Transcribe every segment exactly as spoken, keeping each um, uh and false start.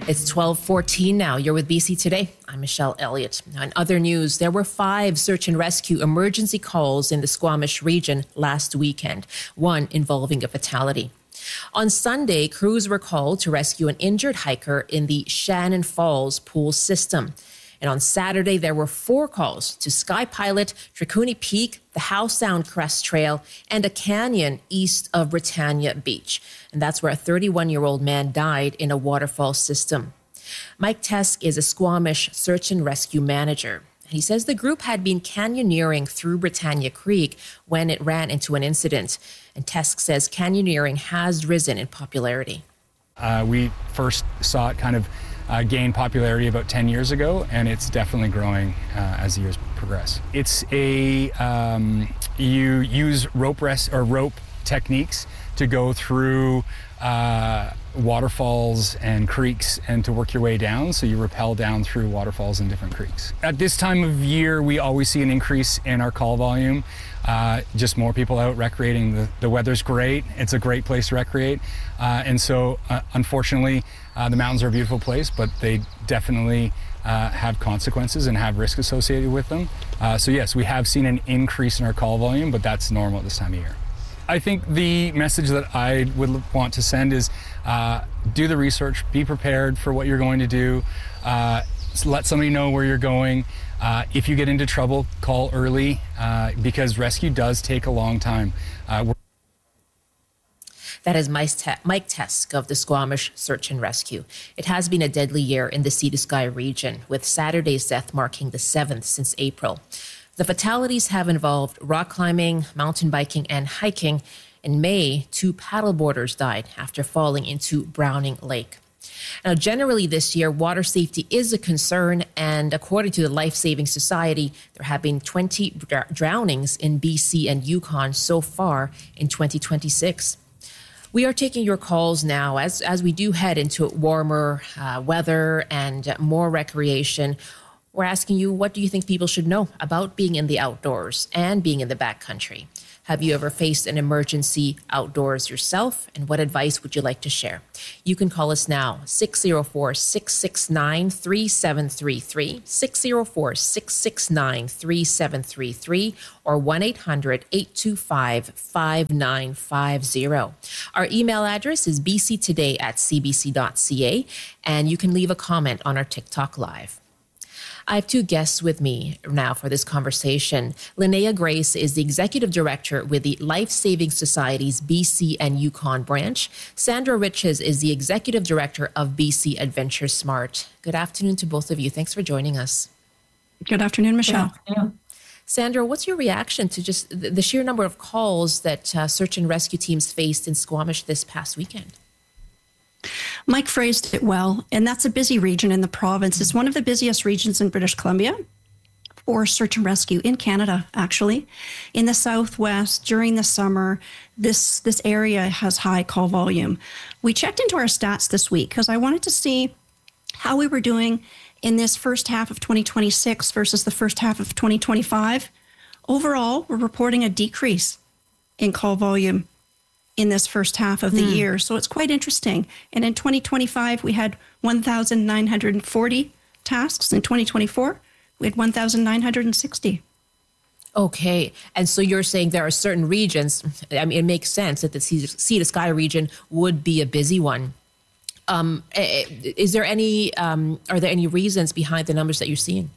It's twelve fourteen now. You're with B C Today. I'm Michelle Elliott. Now, in other news, there were five search and rescue emergency calls in the Squamish region last weekend, one involving a fatality. On Sunday, crews were called to rescue an injured hiker in the Shannon Falls pool system. And on Saturday, there were four calls to Sky Pilot, Tricuni Peak, the Howe Sound Crest Trail, and a canyon east of Britannia Beach. And that's where a thirty-one-year-old man died in a waterfall system. Mike Tesk is a Squamish search and rescue manager. He says the group had been canyoneering through Britannia Creek when it ran into an incident. And Tesk says canyoneering has risen in popularity. Uh, we first saw it kind of uh, gain popularity about ten years ago, and it's definitely growing uh, as the years progress. It's a, um, you use rope rest or rope techniques to go through uh, waterfalls and creeks and to work your way down, so you rappel down through waterfalls and different creeks. At this time of year, we always see an increase in our call volume. Uh, just more people out recreating. The, the weather's great. It's a great place to recreate. Uh, and so, uh, unfortunately, uh, the mountains are a beautiful place, but they definitely uh, have consequences and have risk associated with them. Uh, so yes, we have seen an increase in our call volume, but that's normal at this time of year. I think the message that I would want to send is uh, do the research, be prepared for what you're going to do, uh, let somebody know where you're going. Uh, if you get into trouble, call early uh, because rescue does take a long time. Uh, That is Mike Tesk of the Squamish Search and Rescue. It has been a deadly year in the Sea to Sky region, with Saturday's death marking the seventh since April. The fatalities have involved rock climbing, mountain biking, and hiking. In May, two paddleboarders died after falling into Browning Lake. Now, generally this year, water safety is a concern, and according to the Life Saving Society, there have been twenty dr- drownings in B C and Yukon so far in twenty twenty-six. We are taking your calls now as, as we do head into warmer uh, weather and more recreation. We're asking you, what do you think people should know about being in the outdoors and being in the backcountry? Have you ever faced an emergency outdoors yourself? And what advice would you like to share? You can call us now, six oh four, six six nine, three seven three three, six oh four, six six nine, three seven three three, or one eight hundred, eight two five, five nine five zero. Our email address is b c today at c b c dot c a, and you can leave a comment on our TikTok Live. I have two guests with me now for this conversation. Linnea Grace is the Executive Director with the Life Saving Society's B C and Yukon branch. Sandra Riches is the Executive Director of B C Adventure Smart. Good afternoon to both of you. Thanks for joining us. Good afternoon, Michelle. Good afternoon. Sandra, what's your reaction to just the sheer number of calls that uh, search and rescue teams faced in Squamish this past weekend? Mike phrased it well, and that's a busy region in the province. It's one of the busiest regions in British Columbia for search and rescue in Canada, actually. In the Southwest, during the summer, this, this area has high call volume. We checked into our stats this week because I wanted to see how we were doing in this first half of twenty twenty-six versus the first half of twenty twenty-five. Overall, we're reporting a decrease in call volume in this first half of the mm. year. So it's quite interesting. And in twenty twenty-five, we had one thousand nine hundred forty tasks. In twenty twenty-four, we had one thousand nine hundred sixty. Okay. And so you're saying there are certain regions, I mean, it makes sense that the Sea, sea to Sky region would be a busy one. Um, is there any, um, are there any reasons behind the numbers that you're seeing?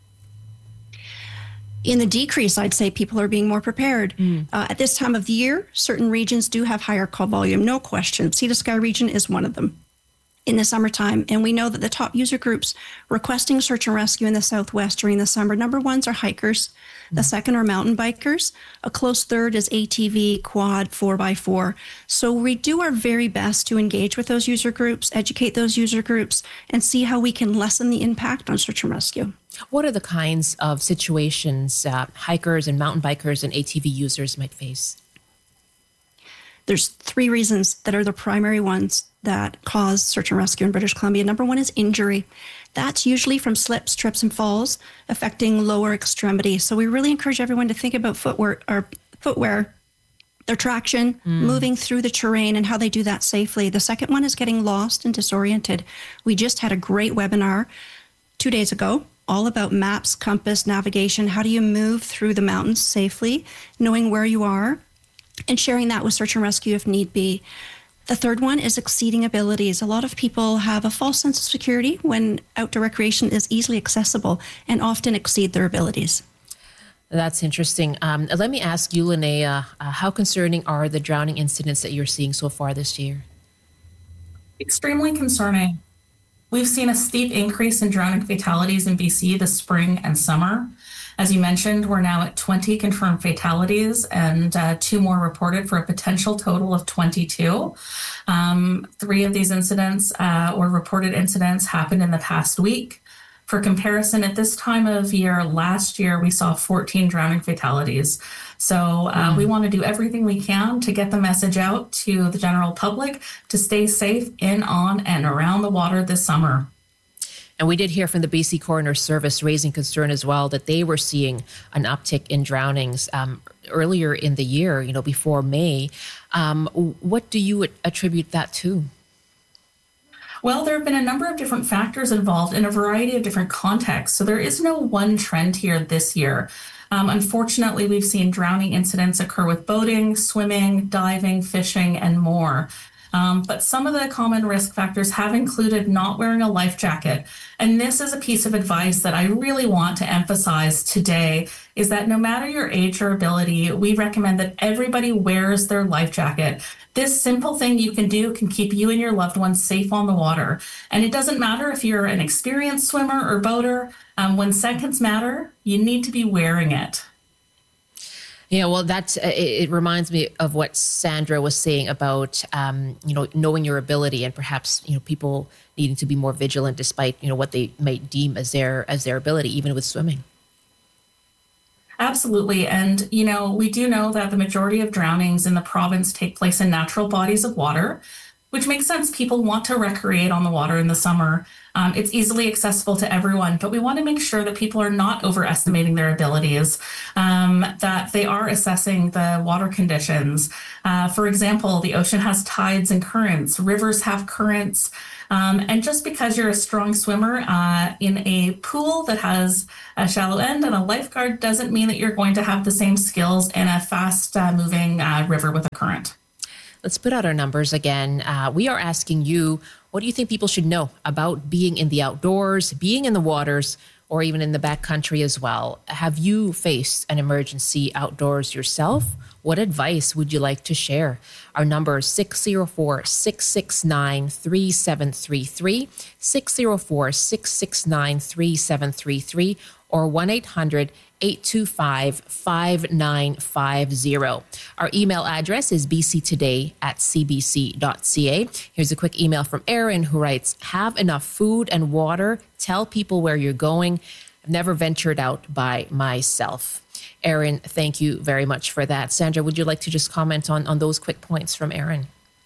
In the decrease, I'd say people are being more prepared. Mm. Uh, at this time of the year, certain regions do have higher call volume, no question. Sea to Sky region is one of them in the summertime. And we know that the top user groups requesting search and rescue in the Southwest during the summer, number ones are hikers. Mm. The second are mountain bikers. A close third is A T V, quad, four by four. So we do our very best to engage with those user groups, educate those user groups, and see how we can lessen the impact on search and rescue. What are the kinds of situations uh, hikers and mountain bikers and A T V users might face? There's three reasons that are the primary ones that cause search and rescue in British Columbia. Number one is injury. That's usually from slips, trips, and falls, affecting lower extremities. So we really encourage everyone to think about footwear or footwear their traction, mm. moving through the terrain, and how they do that safely. The second one is getting lost and disoriented. We just had a great webinar two days ago, all about maps, compass, navigation. How do you move through the mountains safely, knowing where you are, and sharing that with search and rescue if need be. The third one is exceeding abilities. A lot of people have a false sense of security when outdoor recreation is easily accessible and often exceed their abilities. That's interesting. Um, let me ask you, Linnea, uh, how concerning are the drowning incidents that you're seeing so far this year? Extremely concerning. We've seen a steep increase in drowning fatalities in B C this spring and summer. As you mentioned, we're now at twenty confirmed fatalities and uh, two more reported for a potential total of twenty-two. Um, three of these incidents uh, or reported incidents happened in the past week. For comparison, at this time of year last year, we saw fourteen drowning fatalities. So uh, mm. we want to do everything we can to get the message out to the general public to stay safe in, on, and around the water this summer. And we did hear from the B C Coroner Service raising concern as well that they were seeing an uptick in drownings um, earlier in the year, you know, before May. Um, what do you attribute that to? Well, there have been a number of different factors involved in a variety of different contexts. So there is no one trend here this year. Um, unfortunately, we've seen drowning incidents occur with boating, swimming, diving, fishing, and more. Um, but some of the common risk factors have included not wearing a life jacket. And this is a piece of advice that I really want to emphasize today, is that no matter your age or ability, we recommend that everybody wears their life jacket. This simple thing you can do can keep you and your loved ones safe on the water. And it doesn't matter if you're an experienced swimmer or boater. Um, when seconds matter, you need to be wearing it. Yeah, well, that's uh, it, it reminds me of what Sandra was saying about, um, you know, knowing your ability and perhaps, you know, people needing to be more vigilant despite, you know, what they might deem as their as their ability, even with swimming. Absolutely. And, you know, we do know that the majority of drownings in the province take place in natural bodies of water, which makes sense. People want to recreate on the water in the summer. Um, it's easily accessible to everyone, but we want to make sure that people are not overestimating their abilities, um, that they are assessing the water conditions. Uh, for example, the ocean has tides and currents, rivers have currents, um, and just because you're a strong swimmer uh, in a pool that has a shallow end and a lifeguard doesn't mean that you're going to have the same skills in a fast uh, moving uh, river with a current. Let's put out our numbers again. Uh, we are asking you, what do you think people should know about being in the outdoors, being in the waters, or even in the backcountry as well? Have you faced an emergency outdoors yourself? What advice would you like to share? Our number is six oh four, six six nine, three seven three three, six oh four, six six nine, three seven three three, or one eight hundred, eight two five, five nine five zero. Our email address is b c today at c b c dot c a. Here's a quick email from Aaron who writes, have enough food and water. Tell people where you're going. I've never ventured out by myself. Aaron, thank you very much for that. Sandra, would you like to just comment on, on those quick points from Aaron?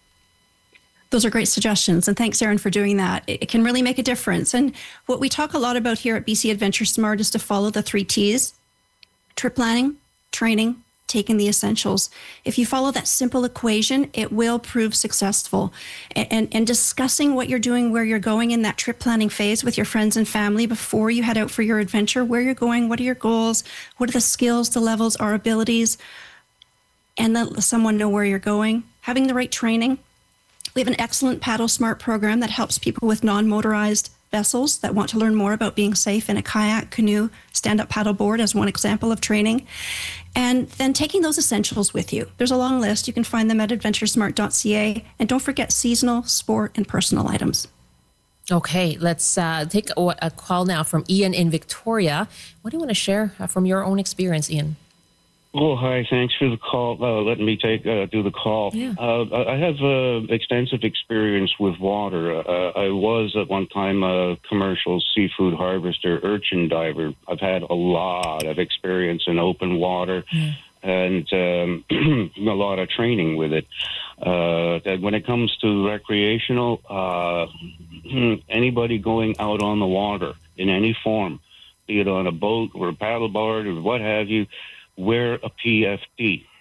Those are great suggestions. And thanks, Aaron, for doing that. It can really make a difference. And what we talk a lot about here at B C Adventure Smart is to follow the three T's: trip planning, training, taking the essentials. If you follow that simple equation, it will prove successful. And, and, and discussing what you're doing, where you're going in that trip planning phase with your friends and family before you head out for your adventure, where you're going, what are your goals, what are the skills, the levels, our abilities, and let someone know where you're going. Having the right training. We have an excellent Paddle Smart program that helps people with non-motorized vessels that want to learn more about being safe in a kayak, canoe, stand-up paddleboard as one example of training. And then taking those essentials with you. There's a long list. You can find them at adventure smart dot c a. And don't forget seasonal, sport, and personal items. Okay, let's uh, take a, a call now from Ian in Victoria. What do you want to share uh, from your own experience, Ian? Oh, hi. Thanks for the call. Uh, letting me take uh, do the call. Yeah. Uh, I have uh, extensive experience with water. Uh, I was at one time a commercial seafood harvester, urchin diver. I've had a lot of experience in open water yeah. and um, a lot of training with it. Uh, that when it comes to recreational, uh, anybody going out on the water in any form, be it on a boat or a paddleboard or what have you, wear a P F D.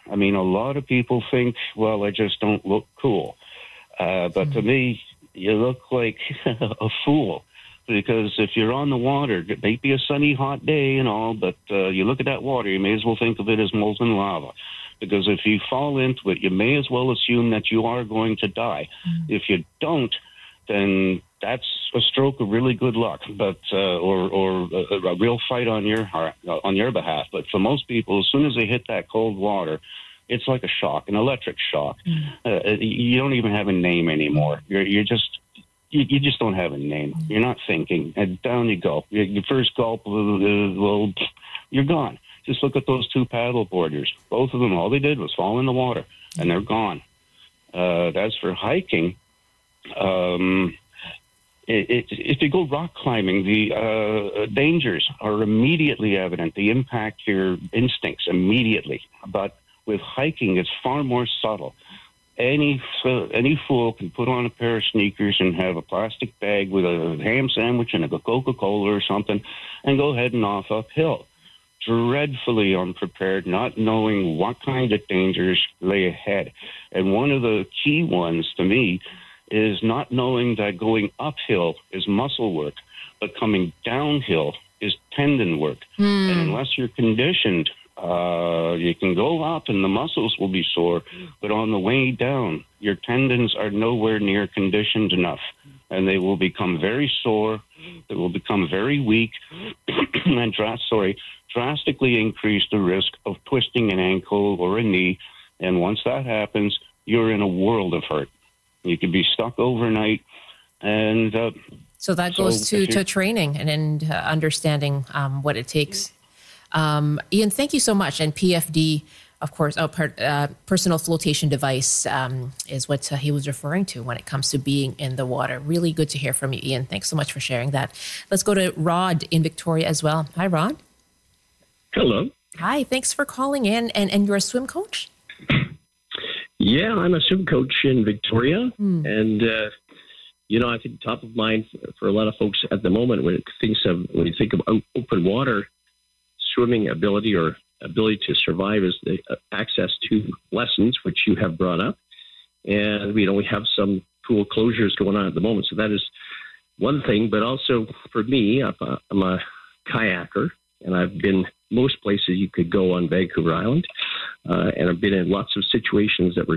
I mean, a lot of people think, well, I just don't look cool. Uh, but mm. to me, you look like a fool. Because if you're on the water, it may be a sunny, hot day and all, but uh, you look at that water, you may as well think of it as molten lava. Because if you fall into it, you may as well assume that you are going to die. Mm. If you don't, then that's a stroke of really good luck, but uh, or or a, a real fight on your heart, on your behalf. But for most people, as soon as they hit that cold water, it's like a shock, an electric shock. Mm. Uh, you don't even have a name anymore. You're you're just You, you just don't have a name. You're not thinking. And down you go. Your, your first gulp, uh, well, you're gone. Just look at those two paddle boarders. Both of them, all they did was fall in the water, and they're gone. Uh, as for hiking, um, it, it, if you go rock climbing, the uh, dangers are immediately evident. They impact your instincts immediately. But with hiking, it's far more subtle. Any uh, any fool can put on a pair of sneakers and have a plastic bag with a ham sandwich and a Coca-Cola or something and go heading off uphill, dreadfully unprepared, not knowing what kind of dangers lay ahead. And one of the key ones to me is not knowing that going uphill is muscle work, but coming downhill is tendon work. Mm. And unless you're conditioned, Uh, you can go up and the muscles will be sore, but on the way down, your tendons are nowhere near conditioned enough, and they will become very sore. They will become very weak, and dra- sorry, drastically increase the risk of twisting an ankle or a knee. And once that happens, you're in a world of hurt. You could be stuck overnight, and uh, so that goes so to, to training and, and uh, understanding um, what it takes. Um, Ian, thank you so much. And P F D, of course, oh, part, uh, personal flotation device um, is what uh, he was referring to when it comes to being in the water. Really good to hear from you, Ian. Thanks so much for sharing that. Let's go to Rod in Victoria as well. Hi, Rod. Hello. Hi, thanks for calling in. And, and you're a swim coach? Yeah, I'm a swim coach in Victoria. Mm. And, uh, you know, I think top of mind for, for a lot of folks at the moment when it thinks of, when you think of open water, swimming ability or ability to survive is the access to lessons, which you have brought up. And, you know, we have some pool closures going on at the moment. So that is one thing. But also for me, I'm a, I'm a kayaker, and I've been most places you could go on Vancouver Island. Uh, and I've been in lots of situations that were